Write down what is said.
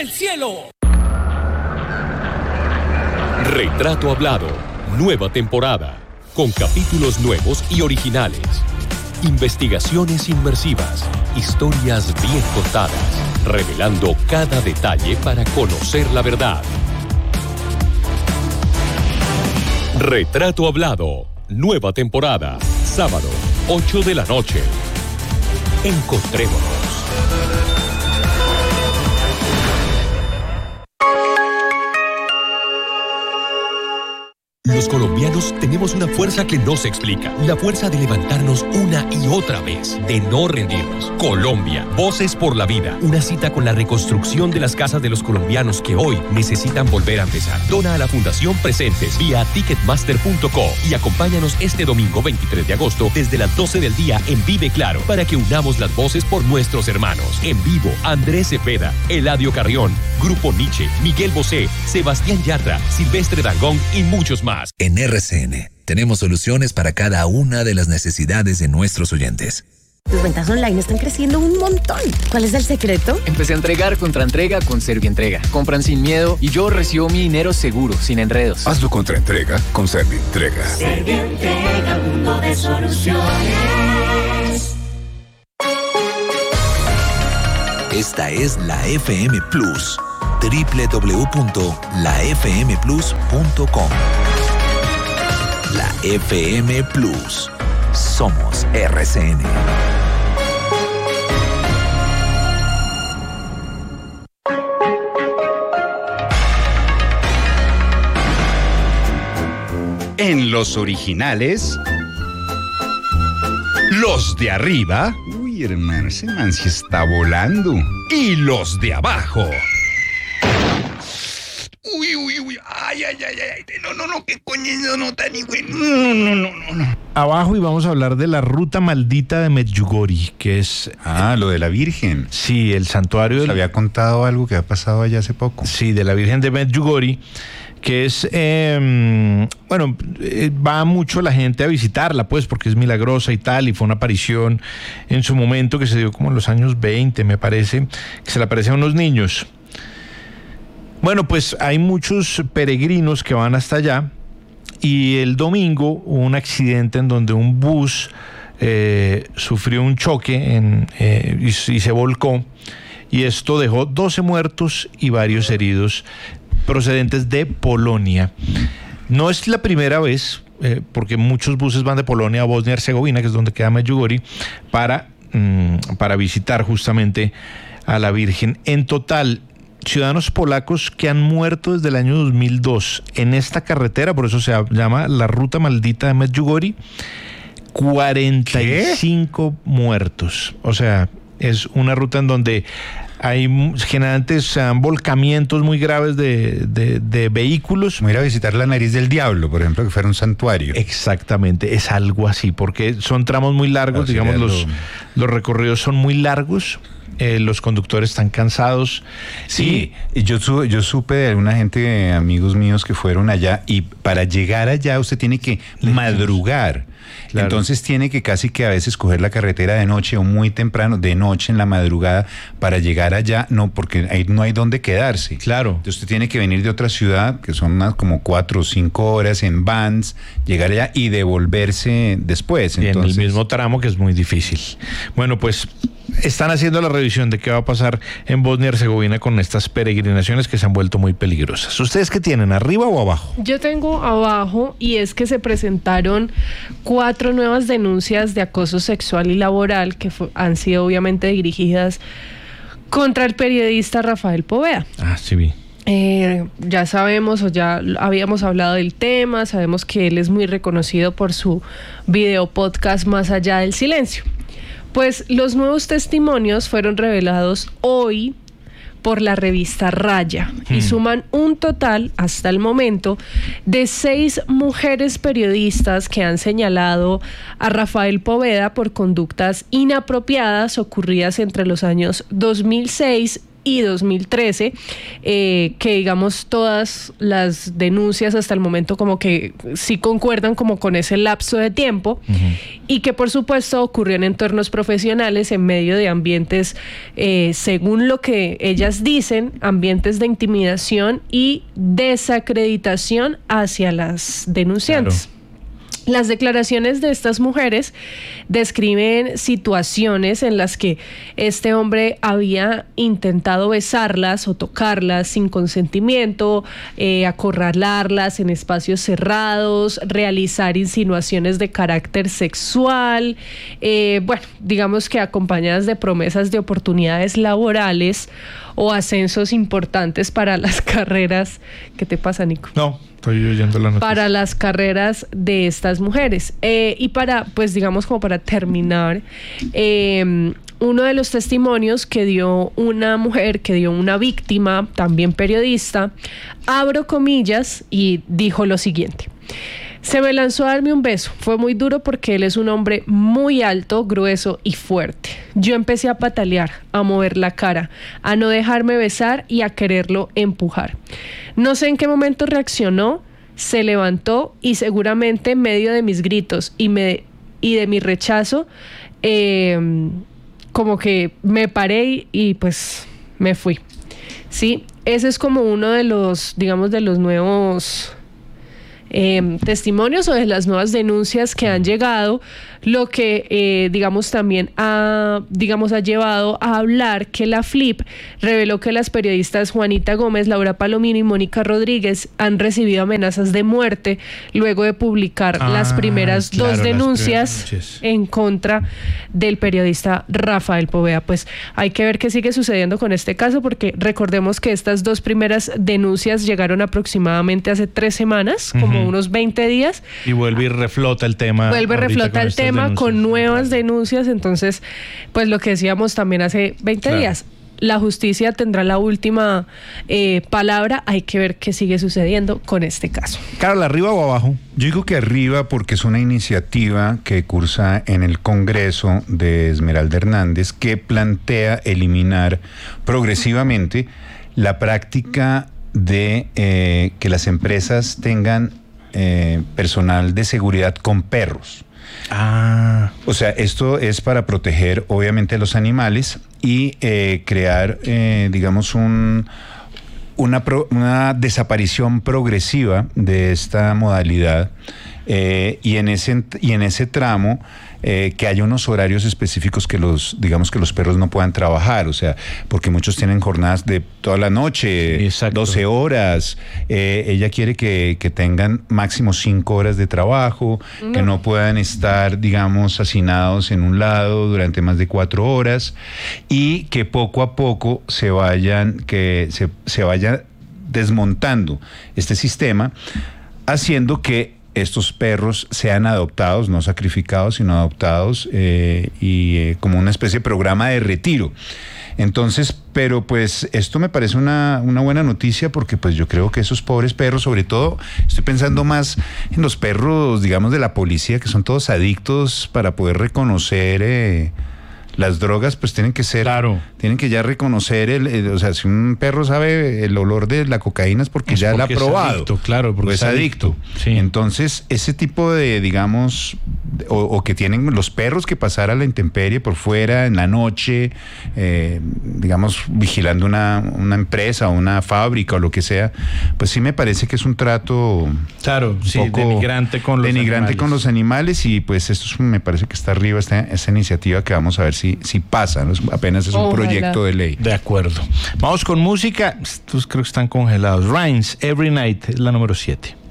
del cielo. Retrato Hablado, nueva temporada, con capítulos nuevos y originales. Investigaciones inmersivas, historias bien contadas, revelando cada detalle para conocer la verdad. Retrato Hablado, nueva temporada, sábado, 8 de la noche. Encontrémonos. Los colombianos tenemos una fuerza que no se explica. La fuerza de levantarnos una y otra vez, de no rendirnos. Colombia, Voces por la Vida. Una cita con la reconstrucción de las casas de los colombianos que hoy necesitan volver a empezar. Dona a la Fundación Presentes vía ticketmaster.co y acompáñanos este domingo 23 de agosto desde las 12 del día en Vive Claro para que unamos las voces por nuestros hermanos. En vivo, Andrés Cepeda, Eladio Carrión, Grupo Nietzsche, Miguel Bosé, Sebastián Yatra, Silvestre Dangond y muchos más. En RCN tenemos soluciones para cada una de las necesidades de nuestros oyentes. Tus ventas online están creciendo un montón. ¿Cuál es el secreto? Empecé a entregar contra entrega con Servientrega. Compran sin miedo y yo recibo mi dinero seguro, sin enredos. Hazlo contra entrega con Servientrega. Servientrega, mundo de soluciones. Esta es la FM Plus. www.lafmplus.com. La FM Plus. Somos RCN. En los originales, los de arriba. Uy, hermano, ese man sí está volando. Y los de abajo. Uy. Ay. No, qué coño, no, tan güey. No. Abajo, y vamos a hablar de la ruta maldita de Medjugorje, que es... lo de la Virgen. Sí, el santuario... Se había contado algo que ha pasado allá hace poco. Sí, de la Virgen de Medjugorje, que es... va mucho la gente a visitarla, pues, porque es milagrosa y tal, y fue una aparición en su momento que se dio como en los años 20, me parece, que se le aparecen a unos niños. Bueno, pues hay muchos peregrinos que van hasta allá, y el domingo hubo un accidente en donde un bus sufrió un choque y se volcó, y esto dejó 12 muertos y varios heridos procedentes de Polonia. No es la primera vez, porque muchos buses van de Polonia a Bosnia-Herzegovina, que es donde queda Medjugorje, para visitar justamente a la Virgen. En total, ciudadanos polacos que han muerto desde el año 2002 en esta carretera, por eso se llama la ruta maldita de Medjugorje, 45 muertos. O sea, es una ruta en donde generalmente se dan volcamientos muy graves de vehículos. Como ir a visitar la Nariz del Diablo, por ejemplo, que fuera un santuario. Exactamente, es algo así, porque son tramos muy largos, digamos, los recorridos son muy largos. Los conductores están cansados. Sí, yo supe de alguna gente, amigos míos que fueron allá, y para llegar allá usted tiene que madrugar. Claro. Entonces tiene que casi que a veces coger la carretera de noche o muy temprano, de noche en la madrugada, para llegar allá, porque ahí no hay dónde quedarse. Claro. Entonces usted tiene que venir de otra ciudad, que son más como 4 o 5 horas en vans, llegar allá y devolverse después. Entonces, en el mismo tramo, que es muy difícil. Bueno, pues están haciendo la revisión de qué va a pasar en Bosnia-Herzegovina con estas peregrinaciones que se han vuelto muy peligrosas. ¿Ustedes qué tienen, arriba o abajo? Yo tengo abajo, y es que se presentaron 4 nuevas denuncias de acoso sexual y laboral que han sido obviamente dirigidas contra el periodista Rafael Poveda. Sí vi. Ya sabemos, o ya habíamos hablado del tema, sabemos que él es muy reconocido por su video podcast Más allá del silencio. Pues los nuevos testimonios fueron revelados hoy por la revista Raya y suman un total, hasta el momento, de 6 mujeres periodistas que han señalado a Rafael Poveda por conductas inapropiadas ocurridas entre los años 2006 y 2013, que digamos todas las denuncias hasta el momento como que sí concuerdan como con ese lapso de tiempo, y que por supuesto ocurrió en entornos profesionales en medio de ambientes, según lo que ellas dicen, ambientes de intimidación y desacreditación hacia las denunciantes. Claro. Las declaraciones de estas mujeres describen situaciones en las que este hombre había intentado besarlas o tocarlas sin consentimiento, acorralarlas en espacios cerrados, realizar insinuaciones de carácter sexual, bueno, digamos que acompañadas de promesas de oportunidades laborales o ascensos importantes para las carreras. ¿Qué te pasa, Nico? No, estoy oyendo la noticia. Para las carreras de estas mujeres. Y para, pues digamos como para terminar, uno de los testimonios que dio una mujer, que dio una víctima, también periodista, abro comillas, y dijo lo siguiente: se me lanzó a darme un beso. Fue muy duro porque él es un hombre muy alto, grueso y fuerte. Yo empecé a patalear, a mover la cara, a no dejarme besar y a quererlo empujar. No sé en qué momento reaccionó, se levantó y seguramente en medio de mis gritos y de mi rechazo, como que me paré y pues me fui. Sí, ese es como uno de los, digamos, de los nuevos testimonios o de las nuevas denuncias que han llegado, lo que digamos también ha llevado a hablar que la FLIP reveló que las periodistas Juanita Gómez, Laura Palomino y Mónica Rodríguez han recibido amenazas de muerte luego de publicar las primeras dos denuncias en contra del periodista Rafael Poveda. Pues hay que ver qué sigue sucediendo con este caso, porque recordemos que estas dos primeras denuncias llegaron aproximadamente hace 3 semanas, como unos 20 días. Y vuelve y reflota el tema. Vuelve y reflota el tema con nuevas denuncias. Entonces, pues lo que decíamos también hace 20 días. La justicia tendrá la última palabra. Hay que ver qué sigue sucediendo con este caso. Carol, ¿arriba o abajo? Yo digo que arriba porque es una iniciativa que cursa en el Congreso de Esmeralda Hernández, que plantea eliminar progresivamente la práctica de que las empresas tengan personal de seguridad con perros. O sea, esto es para proteger obviamente a los animales y crear, digamos, una desaparición progresiva de esta modalidad, y en ese tramo que haya unos horarios específicos que los perros no puedan trabajar, o sea, porque muchos tienen jornadas de toda la noche, 12 horas, ella quiere que tengan máximo 5 horas de trabajo, que no puedan estar, digamos, hacinados en un lado durante más de 4 horas, y que poco a poco se vaya desmontando este sistema, haciendo que estos perros sean adoptados, no sacrificados, sino adoptados, como una especie de programa de retiro. Entonces, pero pues esto me parece una buena noticia, porque pues yo creo que esos pobres perros, sobre todo, estoy pensando más en los perros, digamos, de la policía, que son todos adictos para poder reconocer las drogas, pues tienen que ser, tienen que ya reconocer o sea, si un perro sabe el olor de la cocaína es porque ya la ha probado. Adicto, claro, porque es adicto. Sí. Entonces, ese tipo de, digamos, o que tienen los perros que pasar a la intemperie por fuera en la noche, digamos, vigilando una empresa o una fábrica o lo que sea, pues sí me parece que es un trato denigrante con los animales, y pues esto me parece que está arriba esta iniciativa, que vamos a ver si pasa, ¿no? Apenas es un proyecto de ley. De acuerdo. Vamos con música. Estos creo que están congelados. Rains, Every Night, es la número 7.